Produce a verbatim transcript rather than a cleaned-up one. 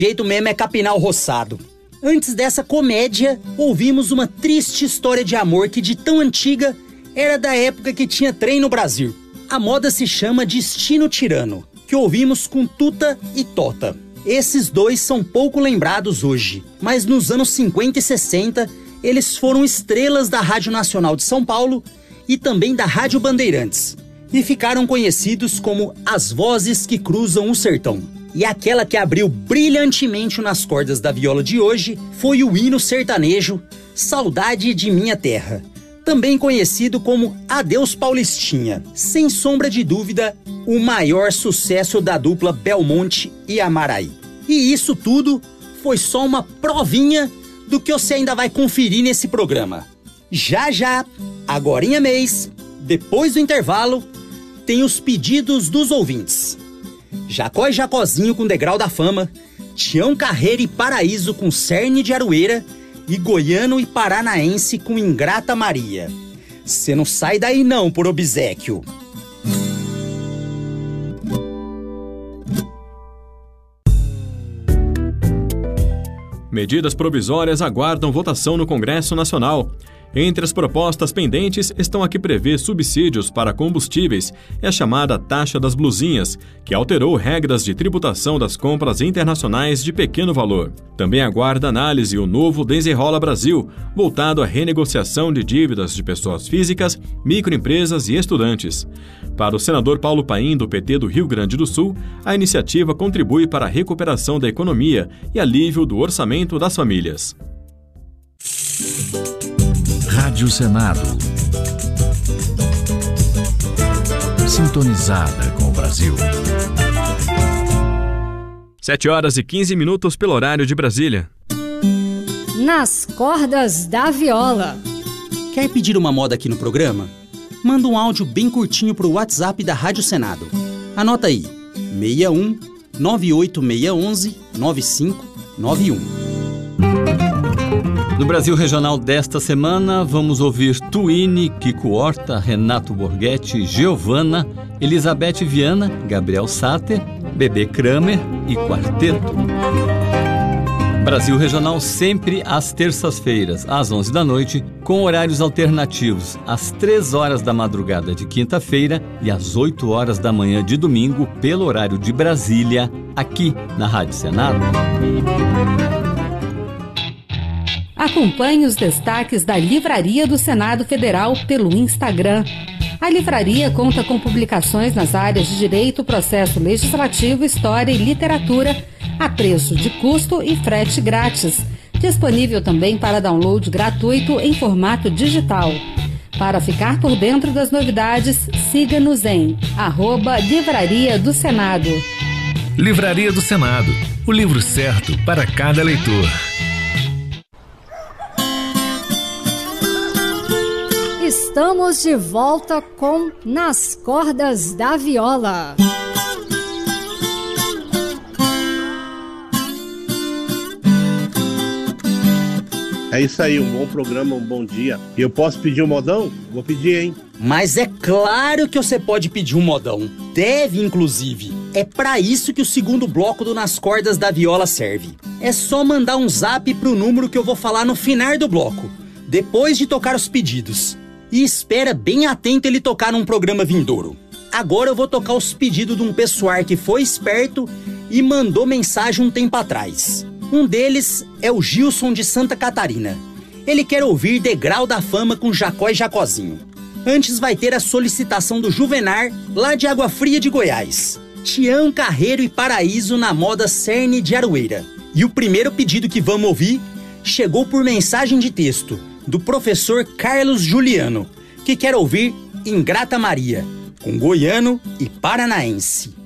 jeito mesmo é capinar o roçado. Antes dessa comédia, ouvimos uma triste história de amor que de tão antiga era da época que tinha trem no Brasil. A moda se chama Destino Tirano, que ouvimos com Tuta e Tota. Esses dois são pouco lembrados hoje, mas nos anos cinquenta e sessenta eles foram estrelas da Rádio Nacional de São Paulo e também da Rádio Bandeirantes, e ficaram conhecidos como as vozes que cruzam o sertão. E aquela que abriu brilhantemente nas cordas da viola de hoje foi o hino sertanejo Saudade de Minha Terra, também conhecido como Adeus Paulistinha. Sem sombra de dúvida, o maior sucesso da dupla Belmonte e Amaraí. E isso tudo foi só uma provinha do que você ainda vai conferir nesse programa. Já já, agorinha mês, depois do intervalo, tem os pedidos dos ouvintes. Jacó e Jacozinho com Degrau da Fama, Tião Carreira e Paraíso com Cerne de Aroeira e Goiano e Paranaense com Ingrata Maria. Cê não sai daí não por obséquio. Medidas provisórias aguardam votação no Congresso Nacional. Entre as propostas pendentes estão a que prevê subsídios para combustíveis e a chamada taxa das blusinhas, que alterou regras de tributação das compras internacionais de pequeno valor. Também aguarda análise o novo Desenrola Brasil, voltado à renegociação de dívidas de pessoas físicas, microempresas e estudantes. Para o senador Paulo Paim, do P T do Rio Grande do Sul, a iniciativa contribui para a recuperação da economia e alívio do orçamento das famílias. Rádio Senado. Sintonizada com o Brasil. sete horas e quinze minutos pelo horário de Brasília. Nas cordas da viola. Quer pedir uma moda aqui no programa? Manda um áudio bem curtinho pro WhatsApp da Rádio Senado. Anota aí, seis um nove oito seis um nove cinco nove um. No Brasil Regional desta semana, vamos ouvir Twine, Kiko Horta, Renato Borghetti, Giovanna, Elizabeth Viana, Gabriel Sater, Bebê Kramer e Quarteto. Brasil Regional sempre às terças-feiras, às onze da noite, com horários alternativos, às três horas da madrugada de quinta-feira e às oito horas da manhã de domingo, pelo horário de Brasília, aqui na Rádio Senado. Acompanhe os destaques da Livraria do Senado Federal pelo Instagram. A livraria conta com publicações nas áreas de Direito, Processo Legislativo, História e Literatura, a preço de custo e frete grátis. Disponível também para download gratuito em formato digital. Para ficar por dentro das novidades, siga-nos em arroba Livraria do Senado. Livraria do Senado, o livro certo para cada leitor. Estamos de volta com Nas Cordas da Viola. É isso aí, um bom programa, um bom dia. E eu posso pedir um modão? Vou pedir, hein? Mas é claro que você pode pedir um modão. Deve, inclusive. É pra isso que o segundo bloco do Nas Cordas da Viola serve. É só mandar um zap pro número que eu vou falar no final do bloco, depois de tocar os pedidos. E espera bem atento ele tocar num programa vindouro. Agora eu vou tocar os pedidos de um pessoal que foi esperto e mandou mensagem um tempo atrás. Um deles é o Gilson de Santa Catarina. Ele quer ouvir Degrau da Fama com Jacó e Jacozinho. Antes vai ter a solicitação do Juvenar, lá de Água Fria de Goiás. Tião Carreiro e Paraíso na moda Cerne de Aroeira. E o primeiro pedido que vamos ouvir chegou por mensagem de texto do professor Carlos Juliano, que quer ouvir Ingrata Maria, com Goiano e Paranaense.